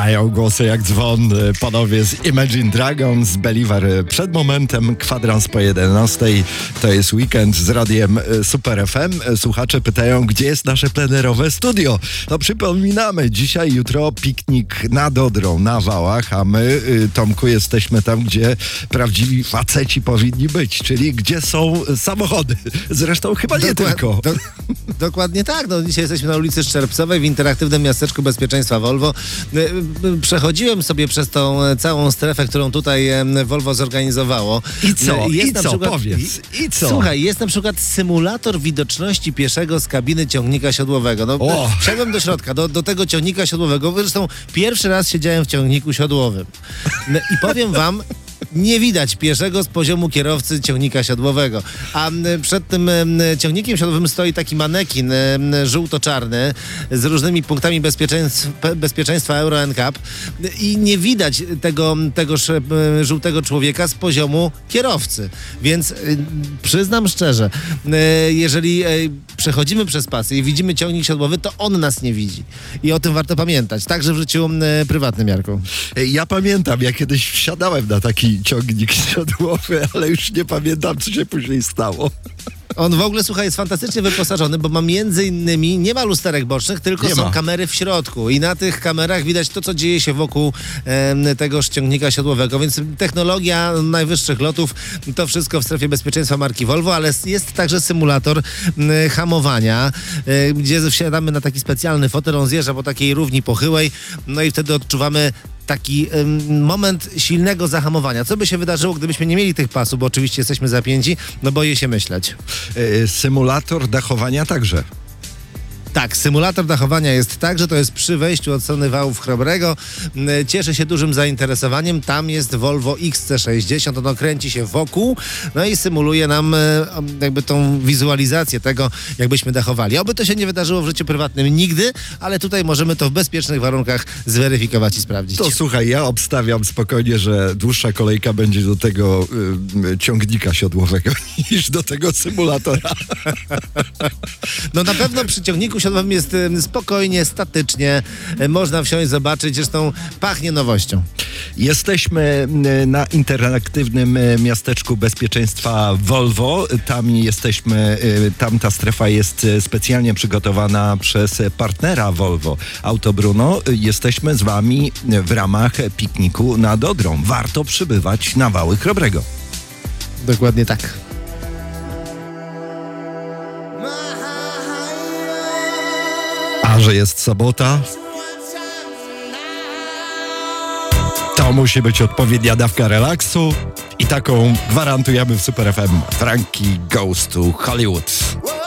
Brzmiają głosy jak dzwon. Panowie z Imagine Dragons, Believer. Przed momentem kwadrans po 11. To jest weekend z radiem Super FM. Słuchacze pytają, gdzie jest nasze plenerowe studio. No przypominamy, dzisiaj, jutro piknik nad Odrą, na Wałach, a my, Tomku, jesteśmy tam, gdzie prawdziwi faceci powinni być, czyli gdzie są samochody. Zresztą chyba nie tylko. Dokładnie tak. No, dzisiaj jesteśmy na ulicy Szczerbcowej w interaktywnym miasteczku bezpieczeństwa Volvo. Przechodziłem sobie przez tą całą strefę, którą tutaj Volvo zorganizowało. I co? Jest I na co? przykład, Powiedz. I co? Słuchaj, jest na przykład symulator widoczności pieszego z kabiny ciągnika siodłowego. No, wszedłem do środka, do tego ciągnika siodłowego. Zresztą pierwszy raz siedziałem w ciągniku siodłowym. I powiem wam, nie widać pieszego z poziomu kierowcy ciągnika siodłowego. A przed tym ciągnikiem siodłowym stoi taki manekin żółto-czarny z różnymi punktami bezpieczeństwa Euro NCAP i nie widać tegoż żółtego człowieka z poziomu kierowcy. Więc przyznam szczerze, jeżeli przechodzimy przez pasy i widzimy ciągnik siodłowy, to on nas nie widzi. I o tym warto pamiętać. Także w życiu prywatnym, Jarku. Ja pamiętam, ja kiedyś wsiadałem na taki ciągnik siodłowy, ale już nie pamiętam, co się później stało. On w ogóle, słuchaj, jest fantastycznie wyposażony, bo ma między innymi, nie ma lusterek bocznych, tylko są kamery w środku i na tych kamerach widać to, co dzieje się wokół tegoż ciągnika siodłowego, więc technologia najwyższych lotów, to wszystko w strefie bezpieczeństwa marki Volvo, ale jest także symulator hamowania, gdzie wsiadamy na taki specjalny fotel, on zjeżdża po takiej równi pochyłej, no i wtedy odczuwamy taki moment silnego zahamowania. Co by się wydarzyło, gdybyśmy nie mieli tych pasów, bo oczywiście jesteśmy zapięci, no boję się myśleć. Symulator dachowania także. Tak, symulator dachowania jest tak, że to jest przy wejściu od strony wałów Chrobrego. Cieszy się dużym zainteresowaniem. Tam jest Volvo XC60, ono kręci się wokół, no i symuluje nam jakby tą wizualizację tego, jakbyśmy dachowali. Oby to się nie wydarzyło w życiu prywatnym nigdy, ale tutaj możemy to w bezpiecznych warunkach zweryfikować i sprawdzić. To słuchaj, ja obstawiam spokojnie, że dłuższa kolejka będzie do tego ciągnika siodłowego niż do tego symulatora. No na pewno przy ciągniku siodłowym jest spokojnie, statycznie, można wsiąść, zobaczyć, zresztą pachnie nowością. Jesteśmy na interaktywnym miasteczku bezpieczeństwa Volvo. Tam ta strefa jest specjalnie przygotowana przez partnera Volvo, Auto Bruno. Jesteśmy z wami w ramach pikniku nad Odrą. Warto przybywać na Wały Chrobrego. Dokładnie tak. A że jest sobota, to musi być odpowiednia dawka relaksu i taką gwarantujemy w Super FM. Frankie Goes to Hollywood.